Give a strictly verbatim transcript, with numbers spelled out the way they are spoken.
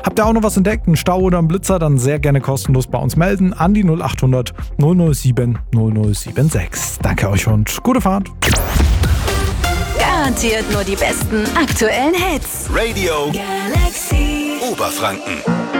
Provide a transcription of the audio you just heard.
Habt ihr auch noch was entdeckt, einen Stau oder einen Blitzer, dann sehr gerne kostenlos bei uns melden an die null acht hundert null null sieben null null sieben sechs. Danke euch und gute Fahrt. Garantiert nur die besten aktuellen Hits. Radio Galaxy Oberfranken.